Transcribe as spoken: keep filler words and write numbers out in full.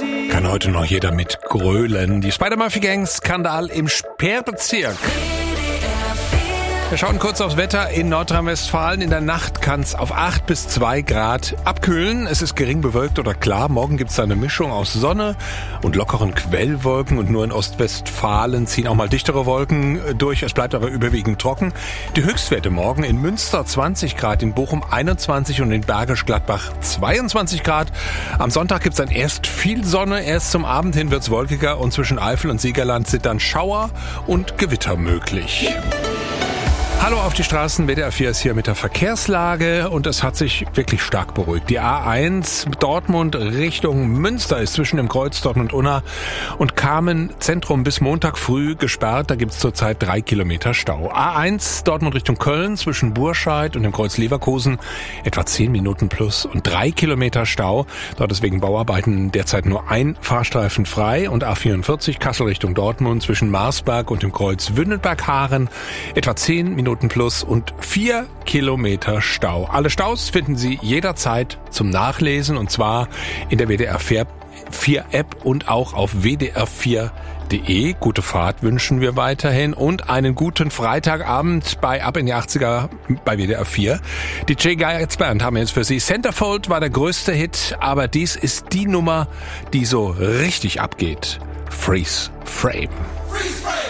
Kann heute noch jeder mit grölen. Die Spider-Murphy-Gang-Skandal im Sperrbezirk. Wir schauen kurz aufs Wetter in Nordrhein-Westfalen. In der Nacht kann es auf acht bis zwei Grad abkühlen. Es ist gering bewölkt oder klar. Morgen gibt es eine Mischung aus Sonne und lockeren Quellwolken. Und nur in Ostwestfalen ziehen auch mal dichtere Wolken durch. Es bleibt aber überwiegend trocken. Die Höchstwerte morgen in Münster zwanzig Grad, in Bochum einundzwanzig und in Bergisch Gladbach zweiundzwanzig Grad. Am Sonntag gibt es dann erst viel Sonne. Erst zum Abend hin wird es wolkiger und zwischen Eifel und Siegerland sind dann Schauer und Gewitter möglich. Hallo auf die Straßen, W D R vier ist hier mit der Verkehrslage und es hat sich wirklich stark beruhigt. Die A eins Dortmund Richtung Münster ist zwischen dem Kreuz Dortmund Unna und Kamen Zentrum bis Montag früh gesperrt. Da gibt es zurzeit drei Kilometer Stau. A eins Dortmund Richtung Köln zwischen Burscheid und dem Kreuz Leverkusen etwa zehn Minuten plus und drei Kilometer Stau. Dort ist wegen Bauarbeiten derzeit nur ein Fahrstreifen frei. Und A vierundvierzig Kassel Richtung Dortmund zwischen Marsberg und dem Kreuz Wünnelberg-Haaren etwa zehn Minuten plus und vier Kilometer Stau. Alle Staus finden Sie jederzeit zum Nachlesen und zwar in der W D R vier App und auch auf w d r vier punkt de. Gute Fahrt wünschen wir weiterhin und einen guten Freitagabend bei Ab in die achtziger bei W D R vier. Die J. Geitz Band haben jetzt für Sie. Centerfold war der größte Hit, aber dies ist die Nummer, die so richtig abgeht. Freeze Frame. Freeze Frame.